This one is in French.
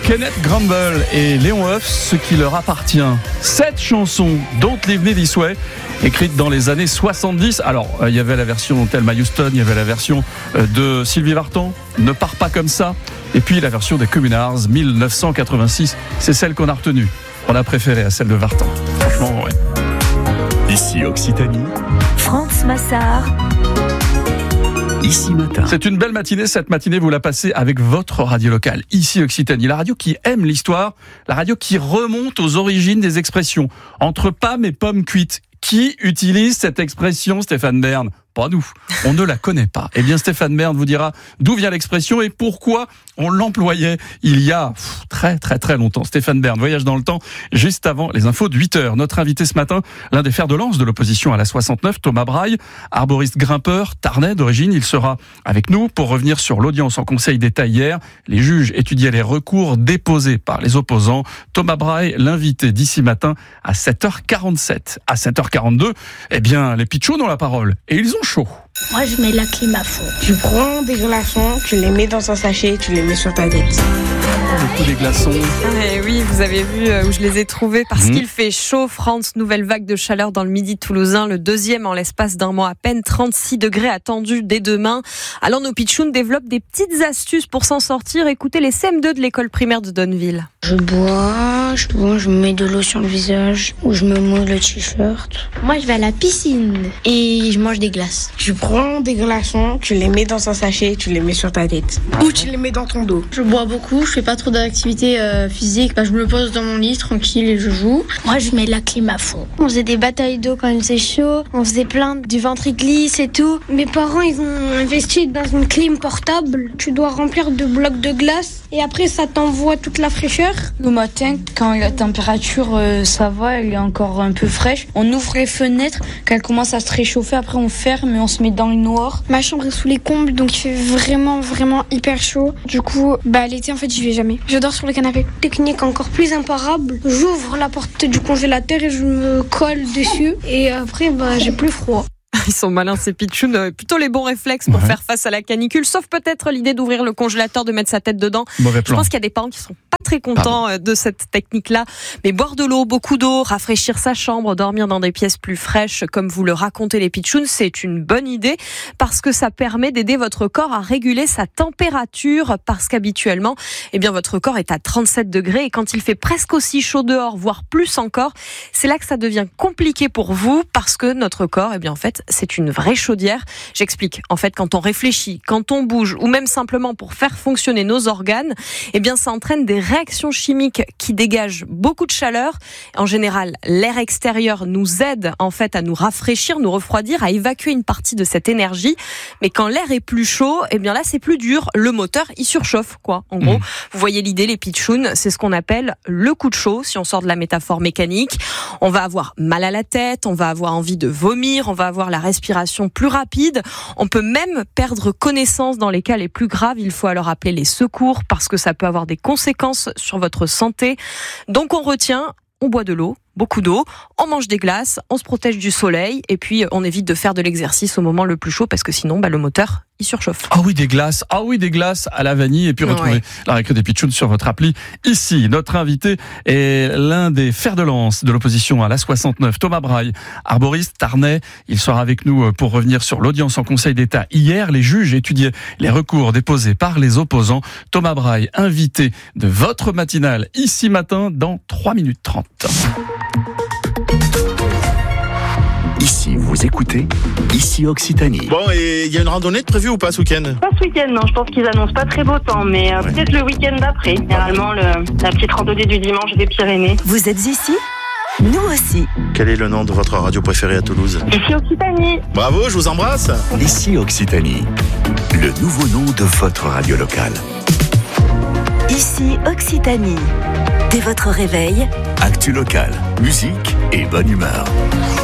Kenneth Gramble et Léon Huff, ce qui leur appartient. 7 chansons, Don't Leave Me This Way, écrites dans les années 70. Alors, il y avait la version Thelma Houston, il y avait la version de Sylvie Vartan, Ne pars pas comme ça, et puis la version des Communards, 1986. C'est celle qu'on a retenue. On a préféré à celle de Vartan. Franchement, ouais. Ici Occitanie, France Massard. Ici Matin. C'est une belle matinée. Cette matinée, vous la passez avec votre radio locale. Ici Occitanie, la radio qui aime l'histoire, la radio qui remonte aux origines des expressions. Entre Pam et pommes cuites. Qui utilise cette expression, Stéphane Bern ? Pas nous, on ne la connaît pas. Eh bien, Stéphane Bern vous dira d'où vient l'expression et pourquoi on l'employait il y a très longtemps. Stéphane Bern voyage dans le temps juste avant les infos de 8h. Notre invité ce matin, l'un des fers de lance de l'opposition à la 69, Thomas Braille, arboriste grimpeur, tarnais d'origine. Il sera avec nous pour revenir sur l'audience en Conseil d'État hier. Les juges étudiaient les recours déposés par les opposants. Thomas Braille, l'invité d'ici matin à 7h47. À 7h42, eh bien, les pitchouns ont la parole et ils ont chaud. Moi, je mets la clim à fond. Tu prends des glaçons, tu les mets dans un sachet, tu les mets sur ta tête. Le coup des glaçons. Et oui, vous avez vu où je les ai trouvés parce qu'il fait chaud. France, nouvelle vague de chaleur dans le midi toulousain, le deuxième en l'espace d'un mois à peine, 36 degrés attendus dès demain. Alors nos pitchouns développent des petites astuces pour s'en sortir. Écoutez les CM2 de l'école primaire de Donneville. Je bois, je me mets de l'eau sur le visage ou je me mouille le t-shirt. Moi, je vais à la piscine et je mange des glaces. Tu prends des glaçons, tu les mets dans un sachet, tu les mets sur ta tête ou tu les mets dans ton dos. Je bois beaucoup, je fais pas trop d'activité physique. Je me pose dans mon lit tranquille et je joue. Moi, je mets la clim à fond. On faisait des batailles d'eau quand il faisait chaud. On faisait plein du ventriglisse et tout. Mes parents, ils ont investi dans une clim portable. Tu dois remplir de blocs de glace et après, ça t'envoie toute la fraîcheur. Le matin, quand la température, ça va, elle est encore un peu fraîche. On ouvre les fenêtres. Quand elle commence à se réchauffer, après on ferme et on se met dans le noir. Ma chambre est sous les combles, donc il fait vraiment hyper chaud. Du coup, l'été, en fait, j'y vais jamais. Je dors sur le canapé. Technique encore plus imparable. J'ouvre la porte du congélateur et je me colle dessus. Et après, j'ai plus froid. Ils sont malins ces pitchouns, plutôt les bons réflexes pour faire face à la canicule, sauf peut-être l'idée d'ouvrir le congélateur, de mettre sa tête dedans. Je pense qu'il y a des parents qui sont pas très contents de cette technique-là. Mais boire de l'eau, beaucoup d'eau, rafraîchir sa chambre, dormir dans des pièces plus fraîches, comme vous le racontez les pitchouns, c'est une bonne idée parce que ça permet d'aider votre corps à réguler sa température parce qu'habituellement, votre corps est à 37 degrés et quand il fait presque aussi chaud dehors, voire plus encore, c'est là que ça devient compliqué pour vous parce que notre corps, en fait, c'est une vraie chaudière. J'explique. En fait, quand on réfléchit, quand on bouge, ou même simplement pour faire fonctionner nos organes, ça entraîne des réactions chimiques qui dégagent beaucoup de chaleur. En général, l'air extérieur nous aide, en fait, à nous rafraîchir, nous refroidir, à évacuer une partie de cette énergie. Mais quand l'air est plus chaud, là, c'est plus dur. Le moteur, il surchauffe, quoi. En gros, vous voyez l'idée, les pitchouns, c'est ce qu'on appelle le coup de chaud, si on sort de la métaphore mécanique. On va avoir mal à la tête, on va avoir envie de vomir, on va avoir la respiration plus rapide. On peut même perdre connaissance dans les cas les plus graves. Il faut alors appeler les secours parce que ça peut avoir des conséquences sur votre santé. Donc on retient, on boit de l'eau, beaucoup d'eau, on mange des glaces, on se protège du soleil et puis on évite de faire de l'exercice au moment le plus chaud parce que sinon le moteur il surchauffe. Ah oui, des glaces à la vanille et puis retrouvez la récré des pitchouns sur votre appli. Ici, notre invité est l'un des fers de lance de l'opposition à la 69, Thomas Braille, arboriste tarnais. Il sera avec nous pour revenir sur l'audience en Conseil d'État. Hier, les juges étudiaient les recours déposés par les opposants. Thomas Braille, invité de votre matinale ici matin dans 3 minutes 30. Ici, vous écoutez Ici Occitanie. Bon, et il y a une randonnée de prévue ou pas ce week-end ? Pas ce week-end, non. Je pense qu'ils annoncent pas très beau temps, mais peut-être le week-end d'après. Généralement, la petite randonnée du dimanche des Pyrénées. Vous êtes ici ? Nous aussi. Quel est le nom de votre radio préférée à Toulouse ? Ici Occitanie. Bravo, je vous embrasse. Ici Occitanie, le nouveau nom de votre radio locale. Ici Occitanie. Dès votre réveil, actu locale, musique et bonne humeur.